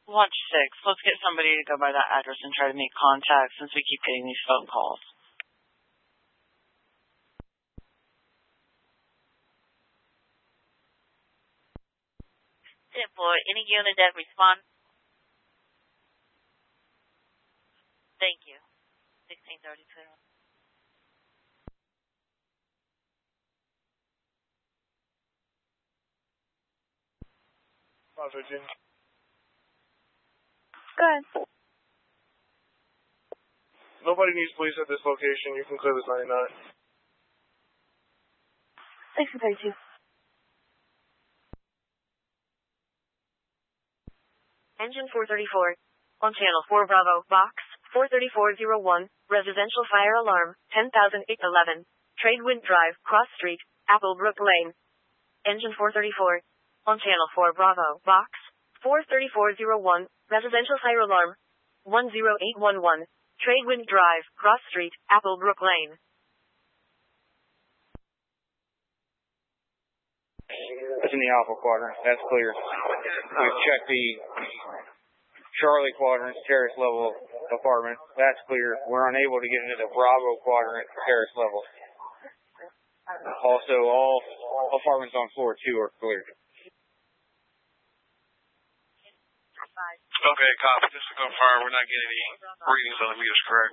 Watch 6. Let's get somebody to go by that address and try to make contact since we keep getting these phone calls. 10-4, any unit that respond? Thank you. 1632. Virginia. Good. Nobody needs police at this location. You can clear this 99. 1632. Engine 434. On channel 4 Bravo, box 43401, residential fire alarm, 10,811. Tradewind Drive, Cross Street, Applebrook Lane. Engine 434. On channel 4 Bravo, box 43401, residential fire alarm, 10811. Tradewind Drive, Cross Street, Applebrook Lane. That's in the Alpha quadrant. That's clear. We've checked the Charlie quadrant, terrace level apartment. That's clear. We're unable to get into the Bravo quadrant, terrace level. Also, all apartments on floor 2 are clear. Okay, copy. This is confirmed. We're not getting any readings on the meters, correct?